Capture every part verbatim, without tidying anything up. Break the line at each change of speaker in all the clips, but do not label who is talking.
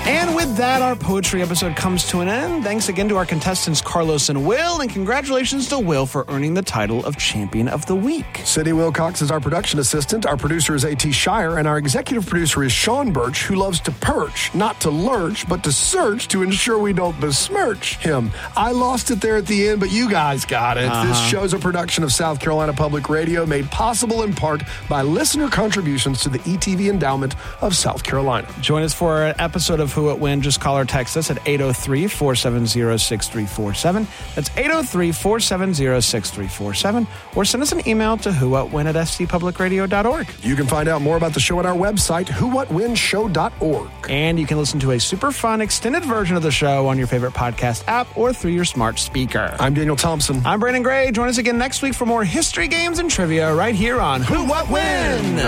And with that, our poetry episode comes to an end. Thanks again to our contestants Carlos and Will, and congratulations to Will for earning the title of Champion of the Week.
Cindy Wilcox is our production assistant. Our producer is A T Shire, and our executive producer is Sean Birch, who loves to perch, not to lurch, but to search to ensure we don't besmirch him. I lost it there at the end, but you guys got it. Uh-huh. This show's a production of South Carolina Public Radio, made possible in part by listener contributions to the E T V Endowment of South Carolina.
Join us for an episode of Who What When. Just call or text us at eight oh three, four seven zero, six three four seven. That's eight oh three, four seven zero, six three four seven. Or send us an email to who what when at s c public radio dot org.
You can find out more about the show at our website, who what when show dot org.
And you can listen to a super fun extended version of the show on your favorite podcast app or through your smart speaker.
I'm Daniel Thompson.
I'm Brandon Gray. Join us again next week for more history, games, and trivia right here on Who What When.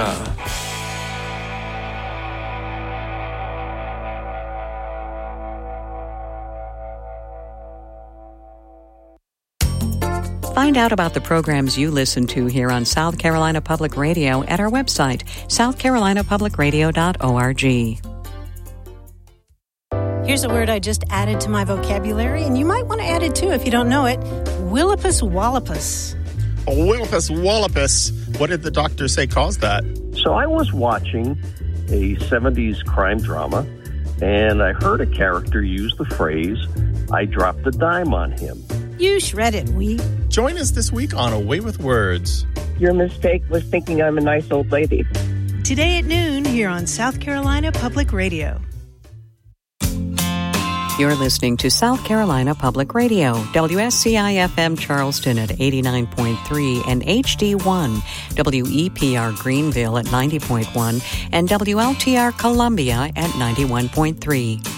Find out about the programs you listen to here on South Carolina Public Radio at our website, south carolina public radio dot org.
Here's a word I just added to my vocabulary, and you might want to add it too if you don't know it. Willipus wallopus.
A Willipus wallopus. What did the doctor say caused that?
So I was watching a seventies crime drama, and I heard a character use the phrase, I dropped a dime on him.
You shred it, we.
Join us this week on A Way with Words.
Your mistake was thinking I'm a nice old lady.
Today at noon here on South Carolina Public Radio.
You're listening to South Carolina Public Radio, W S C I F M Charleston at eighty-nine point three and H D one, W E P R Greenville at ninety point one, and W L T R Columbia at ninety-one point three.